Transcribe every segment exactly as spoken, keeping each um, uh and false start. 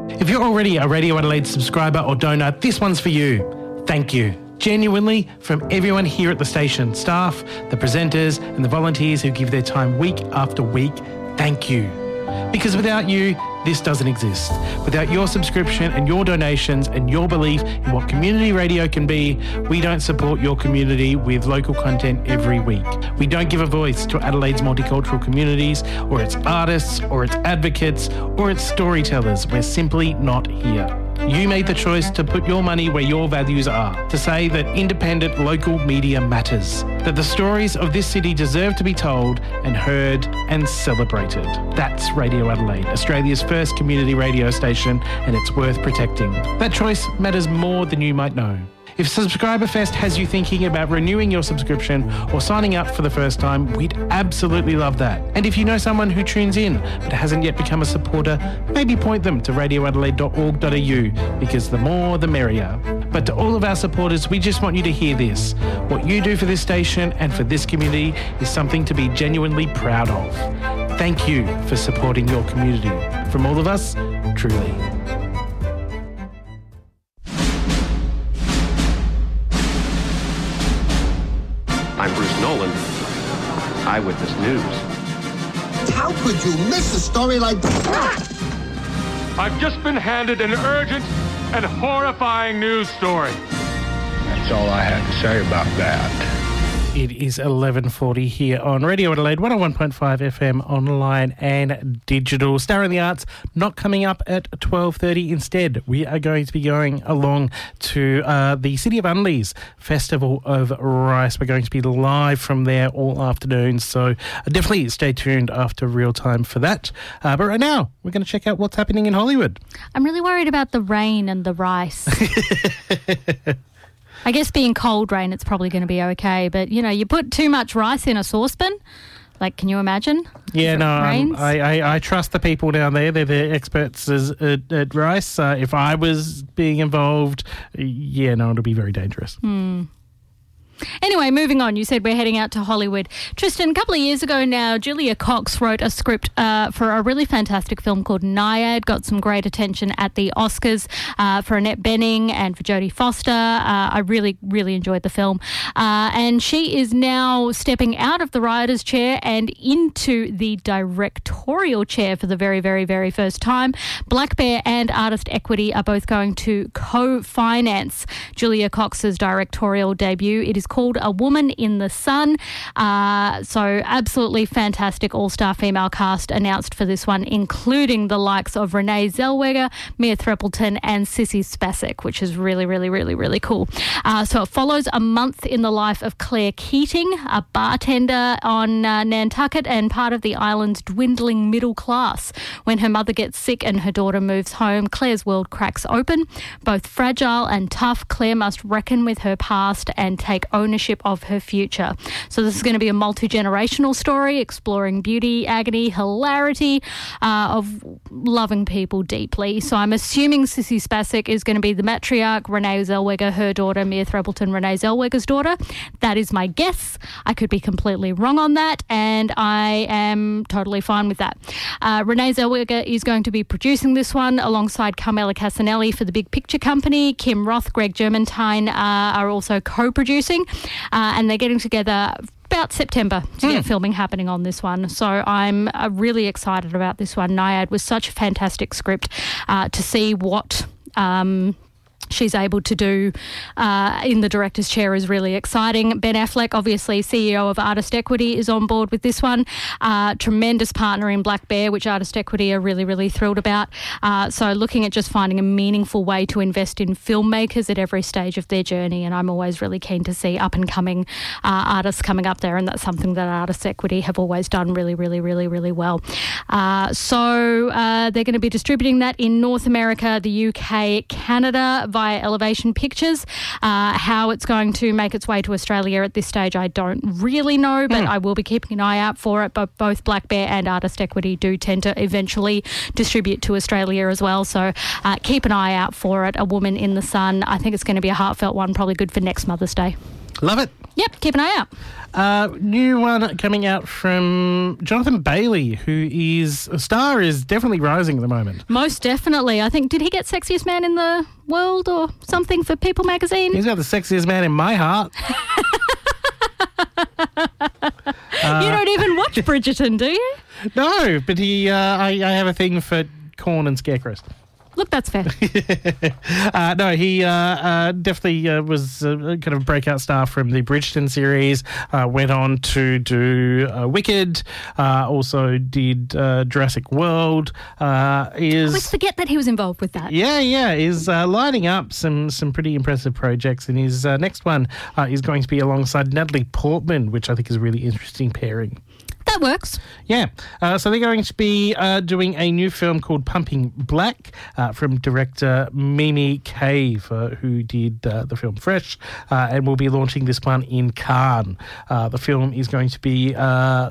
If you're already a Radio Adelaide subscriber or donor, this one's for you. Thank you. Genuinely, from everyone here at the station, staff, the presenters and the volunteers who give their time week after week, thank you. Because without you, this doesn't exist. Without your subscription and your donations and your belief in what community radio can be, we don't support your community with local content every week. We don't give a voice to Adelaide's multicultural communities or its artists or its advocates or its storytellers. We're simply not here. You made the choice to put your money where your values are, to say that independent local media matters, that the stories of this city deserve to be told and heard and celebrated. That's Radio Adelaide, Australia's first community radio station, and it's worth protecting. That choice matters more than you might know. If Subscriber Fest has you thinking about renewing your subscription or signing up for the first time, we'd absolutely love that. And if you know someone who tunes in but hasn't yet become a supporter, maybe point them to radio adelaide dot org dot a u, because the more the merrier. But to all of our supporters, we just want you to hear this. What you do for this station and for this community is something to be genuinely proud of. Thank you for supporting your community. From all of us, truly. I'm Bruce Nolan, Eyewitness News. How could you miss a story like that? I've just been handed an urgent and horrifying news story. That's all I have to say about that. It is eleven forty here on Radio Adelaide, one oh one point five F M, online and digital. Star in the Arts not coming up at twelve thirty. Instead, we are going to be going along to uh, the City of Unley's Festival of Rice. We're going to be live from there all afternoon, so definitely stay tuned after real time for that. Uh, but right now, we're going to check out what's happening in Hollywood. I'm really worried about the rain and the rice. I guess being cold rain, it's probably going to be okay. But, you know, you put too much rice in a saucepan. Like, can you imagine? Yeah, no, um, I, I, I trust the people down there. They're the experts as, at, at rice. Uh, if I was being involved, yeah, no, it'll be very dangerous. Hmm. Anyway, moving on, you said we're heading out to Hollywood. Tristan, a couple of years ago now, Julia Cox wrote a script uh, for a really fantastic film called Nyad, got some great attention at the Oscars uh, for Annette Bening and for Jodie Foster. Uh, I really, really enjoyed the film. Uh, and she is now stepping out of the writer's chair and into the directorial chair for the very, very, very first time. Black Bear and Artist Equity are both going to co-finance Julia Cox's directorial debut. It is called A Woman in the Sun. Uh, so absolutely fantastic all-star female cast announced for this one, including the likes of Renee Zellweger, Mia Threppleton and Sissy Spacek, which is really, really, really, really cool. Uh, so it follows a month in the life of Claire Keating, a bartender on uh, Nantucket and part of the island's dwindling middle class. When her mother gets sick and her daughter moves home, Claire's world cracks open. Both fragile and tough, Claire must reckon with her past and take ownership of her future. So this is going to be a multi-generational story exploring beauty, agony, hilarity, uh, of loving people deeply. So I'm assuming Sissy Spacek is going to be the matriarch, Renee Zellweger, her daughter, Mia Threppleton, Renee Zellweger's daughter. That is my guess. I could be completely wrong on that, and I am totally fine with that. Uh, Renee Zellweger is going to be producing this one alongside Carmela Casanelli for the Big Picture Company. Kim Roth, Greg Germentine uh, are also co-producing. Uh, and they're getting together about September to mm. get filming happening on this one. So I'm uh, really excited about this one. Nyad was such a fantastic script uh, to see what... Um, she's able to do uh, in the director's chair is really exciting. Ben Affleck, obviously C E O of Artist Equity, is on board with this one. Uh, tremendous partner in Black Bear, which Artist Equity are really, really thrilled about. Uh, so looking at just finding a meaningful way to invest in filmmakers at every stage of their journey, and I'm always really keen to see up-and-coming uh, artists coming up there, and that's something that Artist Equity have always done really, really, really, really well. Uh, so uh, they're going to be distributing that in North America, the U K, Canada, via Elevation Pictures. Uh, how it's going to make its way to Australia at this stage, I don't really know, but mm. I will be keeping an eye out for it. But both Black Bear and Artist Equity do tend to eventually distribute to Australia as well. So uh, keep an eye out for it. A Woman in the Sun. I think it's going to be a heartfelt one, probably good for next Mother's Day. Love it. Yep, keep an eye out. Uh, new one coming out from Jonathan Bailey, who is a star, is definitely rising at the moment. Most definitely. I think, did he get Sexiest Man in the World or something for People magazine? He's got the sexiest man in my heart. uh, you don't even watch Bridgerton, do you? No, but he. Uh, I, I have a thing for corn and scarecrows. Look, that's fair. uh, no, he uh, uh, definitely uh, was a kind of breakout star from the Bridgerton series, uh, went on to do uh, Wicked, uh, also did uh, Jurassic World. Uh, is, I always forget that he was involved with that. Yeah, yeah, is uh, lining up some, some pretty impressive projects, and his uh, next one uh, is going to be alongside Natalie Portman, which I think is a really interesting pairing. That works. Yeah. Uh, so they're going to be uh, doing a new film called Pumping Black uh, from director Mimi Cave, uh, who did uh, the film Fresh, uh, and will be launching this one in Cannes. Uh, the film is going to be Uh,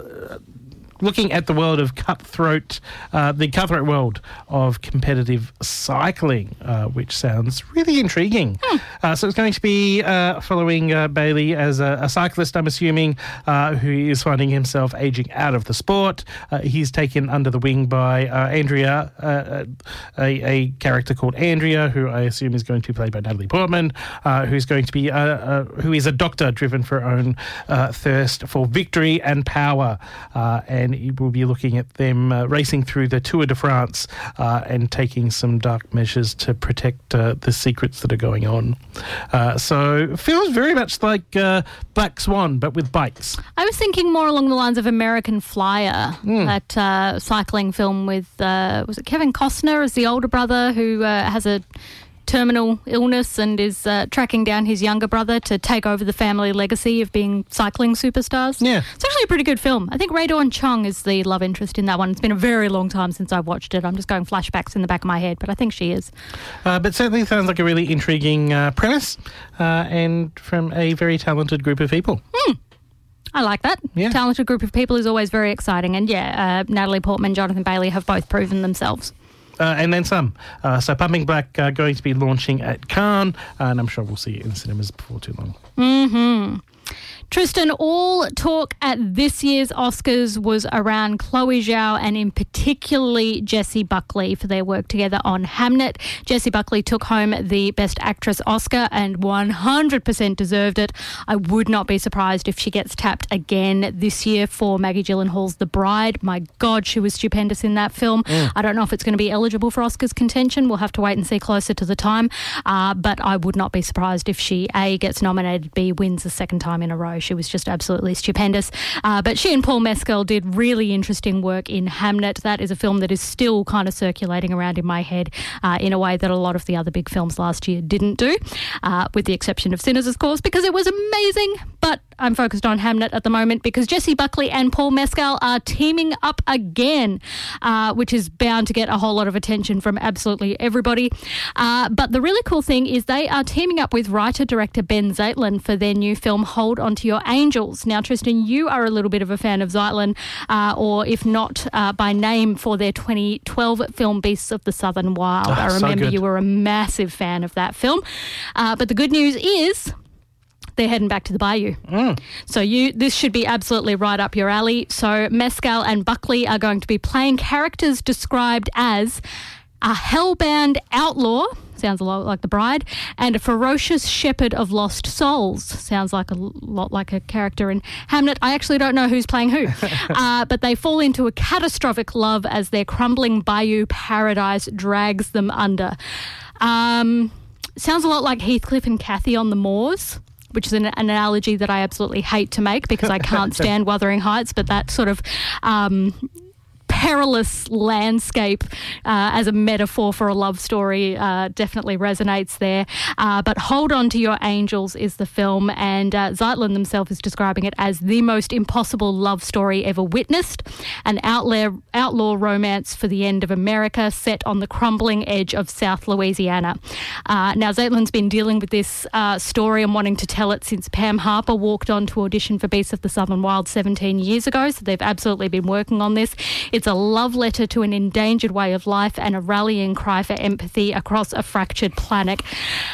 looking at the world of cutthroat, uh, the cutthroat world of competitive cycling, uh, which sounds really intriguing. Hmm. Uh, so it's going to be uh, following uh, Bailey as a, a cyclist, I'm assuming, uh, who is finding himself aging out of the sport. Uh, he's taken under the wing by uh, Andrea, uh, a, a character called Andrea, who I assume is going to be played by Natalie Portman, uh, who's going to be uh, uh, who is a doctor driven for her own uh, thirst for victory and power, uh, and we'll be looking at them uh, racing through the Tour de France uh, and taking some dark measures to protect uh, the secrets that are going on. Uh, so it feels very much like uh, Black Swan, but with bikes. I was thinking more along the lines of American Flyer, mm. that uh, cycling film with, uh, was it Kevin Costner as the older brother who uh, has a terminal illness and is uh, tracking down his younger brother to take over the family legacy of being cycling superstars. Yeah. It's actually a pretty good film. I think Ray Dawn Chung is the love interest in that one. It's been a very long time since I've watched it. I'm just going flashbacks in the back of my head, but I think she is. Uh, but certainly sounds like a really intriguing uh, premise uh, and from a very talented group of people. Mm. I like that. Yeah. Talented group of people is always very exciting. And yeah, uh, Natalie Portman and Jonathan Bailey have both proven themselves. Uh, and then some. Uh, so Pumping Black uh, going to be launching at Cannes, uh, and I'm sure we'll see it in cinemas before too long. Mm-hmm. Tristan, all talk at this year's Oscars was around Chloe Zhao and in particularly Jessie Buckley for their work together on Hamnet. Jessie Buckley took home the Best Actress Oscar and one hundred percent deserved it. I would not be surprised if she gets tapped again this year for Maggie Gyllenhaal's The Bride. My God, she was stupendous in that film. Mm. I don't know if it's going to be eligible for Oscars contention. We'll have to wait and see closer to the time. Uh, but I would not be surprised if she, A, gets nominated, B, wins the second time in a row. She was just absolutely stupendous. Uh, but she and Paul Mescal did really interesting work in Hamnet. That is a film that is still kind of circulating around in my head uh, in a way that a lot of the other big films last year didn't do, uh, with the exception of Sinners, of course, because it was amazing. But I'm focused on Hamnet at the moment because Jessie Buckley and Paul Mescal are teaming up again, uh, which is bound to get a whole lot of attention from absolutely everybody. Uh, but the really cool thing is they are teaming up with writer-director Ben Zeitlin for their new film Hold On To Your Angels. Now, Tristan, you are a little bit of a fan of Zeitlin, uh, or if not uh, by name, for their twenty twelve film Beasts of the Southern Wild. Oh, I remember so you were a massive fan of that film. Uh, but the good news is they're heading back to the Bayou. Mm. So you, this should be absolutely right up your alley. So Mescal and Buckley are going to be playing characters described as a hellbound outlaw, sounds a lot like The Bride, and a ferocious shepherd of lost souls. Sounds like a lot like a character in Hamnet. I actually don't know who's playing who. uh, but they fall into a catastrophic love as their crumbling bayou paradise drags them under. Um, sounds a lot like Heathcliff and Cathy on the Moors, which is an, an analogy that I absolutely hate to make because I can't stand Wuthering Heights, but that sort of um, perilous landscape uh, as a metaphor for a love story uh, definitely resonates there. Uh, but Hold On To Your Angels is the film, and uh, Zeitlin himself is describing it as the most impossible love story ever witnessed, an outlaw, outlaw romance for the end of America set on the crumbling edge of South Louisiana. Uh, now, Zeitlin's been dealing with this uh, story and wanting to tell it since Pam Harper walked on to audition for Beasts of the Southern Wild seventeen years ago, so they've absolutely been working on this. It's a love letter to an endangered way of life and a rallying cry for empathy across a fractured planet.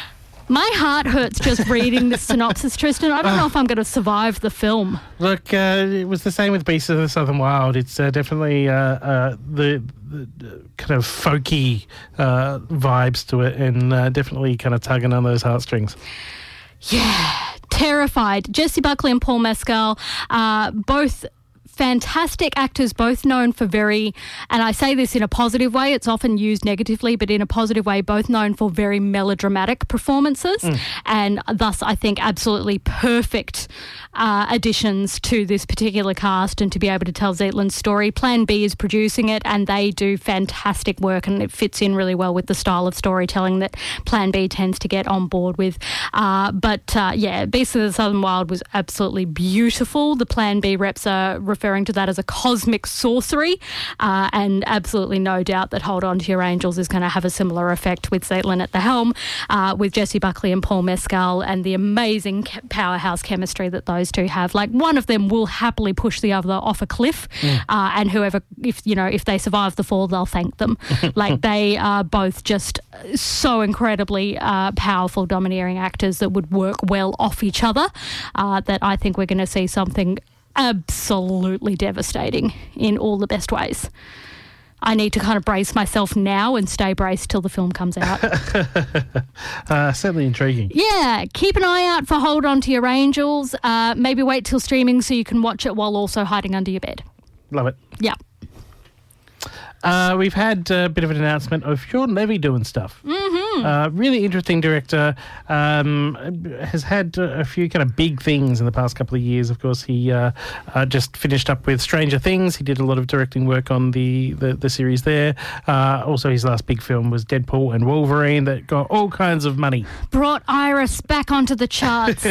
My heart hurts just reading this synopsis, Tristan. I don't know if I'm going to survive the film. Look, uh, it was the same with Beasts of the Southern Wild. It's uh, definitely uh, uh, the, the, the kind of folky uh, vibes to it, and uh, definitely kind of tugging on those heartstrings. Yeah, terrified. Jessie Buckley and Paul Mescal, uh, both fantastic actors, both known for very, and I say this in a positive way, it's often used negatively, but in a positive way, both known for very melodramatic performances, mm. and thus I think absolutely perfect uh, additions to this particular cast and to be able to tell Zetland's story. Plan B is producing it, and they do fantastic work, and it fits in really well with the style of storytelling that Plan B tends to get on board with. Uh, but uh, yeah, Beasts of the Southern Wild was absolutely beautiful. The Plan B reps are referring to that as a cosmic sorcery, uh, and absolutely no doubt that Hold On to Your Angels is going to have a similar effect with Zetland at the helm, uh, with Jessie Buckley and Paul Mescal, and the amazing powerhouse chemistry that those two have. Like, one of them will happily push the other off a cliff, mm. uh, and whoever, if you know, if they survive the fall, they'll thank them. Like, they are both just so incredibly uh, powerful, domineering actors that would work well off each other, uh, that I think we're going to see something absolutely devastating in all the best ways. I need to kind of brace myself now and stay braced till the film comes out. uh, certainly intriguing. Yeah, keep an eye out for Hold On to Your Angels. Uh, maybe wait till streaming so you can watch it while also hiding under your bed. Love it. Yeah. Uh, we've had a bit of an announcement of Sean Levy doing stuff. Mm-hmm. Uh, really interesting director. Um, has had a few kind of big things in the past couple of years. Of course, he uh, uh, just finished up with Stranger Things. He did a lot of directing work on the, the, the series there. Uh, also, his last big film was Deadpool and Wolverine that got all kinds of money. Brought Iris back onto the charts.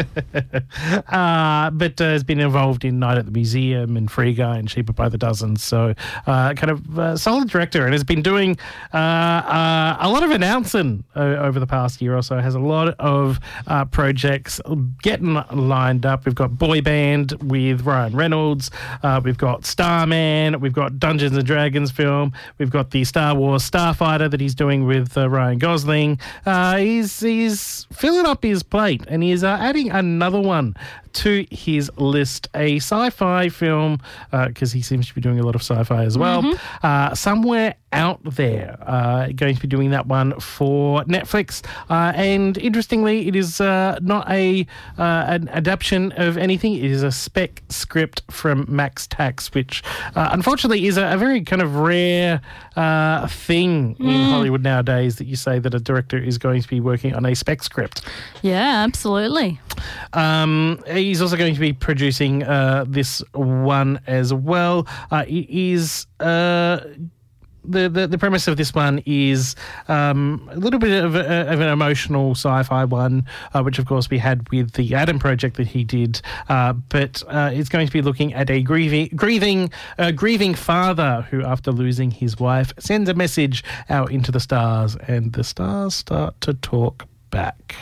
uh, but uh, has been involved in Night at the Museum and Free Guy and Sheep by the Dozen. So uh, kind of uh, solid director, and has been doing uh, uh, a lot of announcing uh, over the past year or so. Has a lot of uh, projects getting lined up. We've got Boy Band with Ryan Reynolds. Uh, we've got Starman. We've got Dungeons and Dragons film. We've got the Star Wars Starfighter that he's doing with uh, Ryan Gosling. Uh, he's he's filling up his plate, and he's uh, adding another one to his list, a sci-fi film, because uh, he seems to be doing a lot of sci-fi as well. Mm-hmm. Uh, Somewhere Out There, uh, going to be doing that one for Netflix. Uh, and interestingly, it is uh, not a uh, an adaptation of anything. It is a spec script from Max Tax, which uh, unfortunately is a, a very kind of rare uh, thing mm. in Hollywood nowadays, that you say that a director is going to be working on a spec script. Yeah, absolutely. Um, he's also going to be producing uh, this one as well. Uh, it is... Uh, The, the the premise of this one is um, a little bit of, a, of an emotional sci-fi one, uh, which of course we had with the Adam Project that he did. Uh, but uh, it's going to be looking at a grieving grieving uh, grieving father who, after losing his wife, sends a message out into the stars, and the stars start to talk back.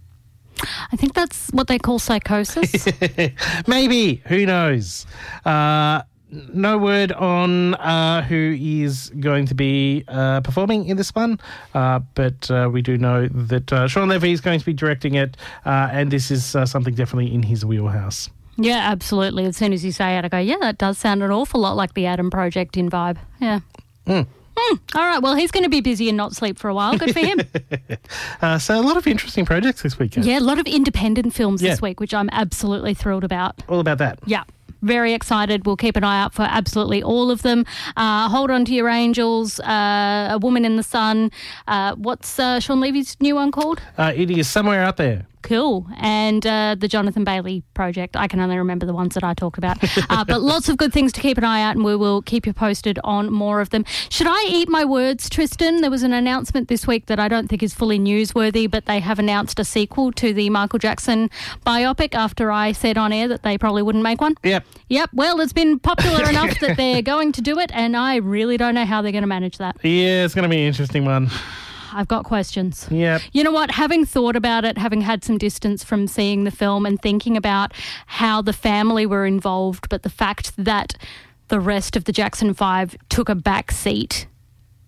I think that's what they call psychosis. Maybe, who knows? Uh, No word on uh, who is going to be uh, performing in this one, uh, but uh, we do know that uh, Sean Levy is going to be directing it, uh, and this is uh, something definitely in his wheelhouse. Yeah, absolutely. As soon as you say it, I go, yeah, that does sound an awful lot like the Adam Project in vibe. Yeah. Mm. Mm. All right, well, he's going to be busy and not sleep for a while. Good for him. uh, so a lot of interesting projects this weekend. Yeah, a lot of independent films yeah. this week, which I'm absolutely thrilled about. All about that. Yeah. Very excited. We'll keep an eye out for absolutely all of them. Uh, Hold On to Your Angels, uh, A Woman in the Sun. Uh, what's uh, Sean Levy's new one called? Uh, it is Somewhere Out There. Cool. And uh, the Jonathan Bailey Project. I can only remember the ones that I talk about. Uh, but lots of good things to keep an eye out, and we will keep you posted on more of them. Should I eat my words, Tristan? There was an announcement this week that I don't think is fully newsworthy, but they have announced a sequel to the Michael Jackson biopic after I said on air that they probably wouldn't make one. Yep. Yep. Well, it's been popular enough that they're going to do it, and I really don't know how they're going to manage that. Yeah, it's going to be an interesting one. I've got questions. Yep. You know what? Having thought about it, having had some distance from seeing the film and thinking about how the family were involved, but the fact that the rest of the Jackson Five took a back seat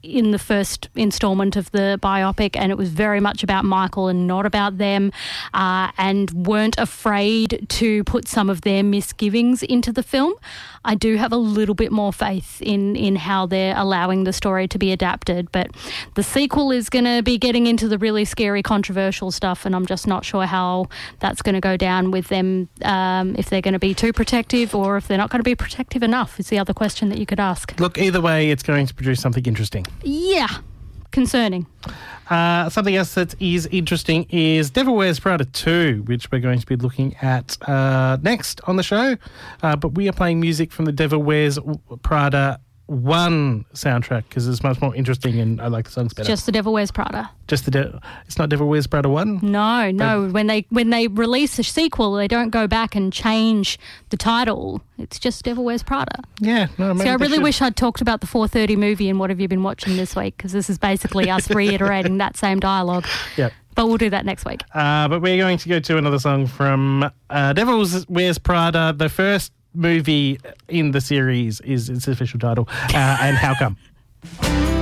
in the first installment of the biopic, and it was very much about Michael and not about them, uh, and weren't afraid to put some of their misgivings into the film. I do have a little bit more faith in, in how they're allowing the story to be adapted, but the sequel is going to be getting into the really scary, controversial stuff, and I'm just not sure how that's going to go down with them, um, if they're going to be too protective or if they're not going to be protective enough is the other question that you could ask. Look, either way, it's going to produce something interesting. Yeah, concerning. Uh, something else that is interesting is Devil Wears Prada two, which we're going to be looking at uh, next on the show. Uh, but we are playing music from the Devil Wears Prada one soundtrack because it's much more interesting and I like the songs better. Just the Devil Wears Prada. Just the De- it's not Devil Wears Prada one? No, no. But- when they when they release a sequel, they don't go back and change the title. It's just Devil Wears Prada. Yeah, no, maybe See, I they really should. wish I'd talked about the four thirty movie and what have you been watching this week, because this is basically us reiterating that same dialogue. Yep. But we'll do that next week. Uh, but we're going to go to another song from uh, Devil Wears Prada. The first movie in the series is its official title. Uh, and How Come?